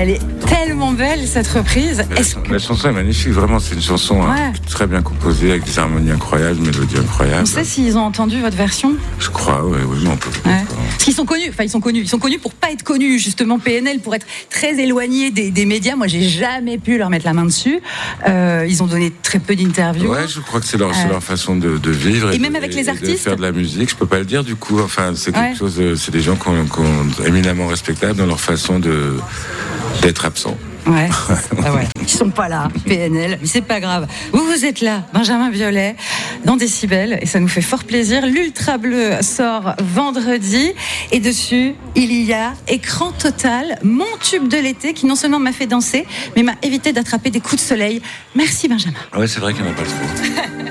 Elle est tellement belle, cette reprise. La chanson est magnifique, vraiment, c'est une chanson très bien composée, avec des harmonies incroyables, des mélodies incroyables. On sait s'ils ont entendu votre version ? Je crois, oui, mais on peut. Parce qu'ils sont connus, ils sont connus pour pas être connus, justement, PNL, pour être très éloignés des médias. Moi, j'ai jamais pu leur mettre la main dessus. Ils ont donné très peu d'interviews. Ouais, je crois que c'est leur façon de vivre. Et même avec les artistes. De faire de la musique, je peux pas le dire, du coup. Enfin, c'est quelque chose, c'est des gens qui sont éminemment respectables dans leur façon d'être absents. Ouais. Ils sont pas là, PNL, mais c'est pas grave. Vous êtes là, Benjamin Biolay, dans Décibel, et ça nous fait fort plaisir. L'Ultra Bleu sort vendredi, et dessus, il y a Écran Total, mon tube de l'été, qui non seulement m'a fait danser, mais m'a évité d'attraper des coups de soleil. Merci, Benjamin. Ouais, c'est vrai qu'il n'y en a pas trop.